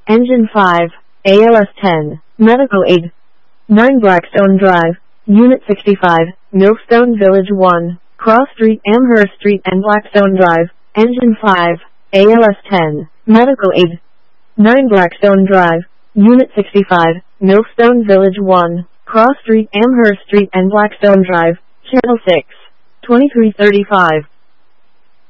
Engine 5, ALS 10, Medical Aid. 9 Blackstone Drive, Unit 65, Millstone Village 1, Cross Street, Amherst Street and Blackstone Drive, Engine 5, ALS 10, Medical Aid. 9 Blackstone Drive, Unit 65, Millstone Village 1, Cross Street, Amherst Street and Blackstone Drive, Channel 6, 2335.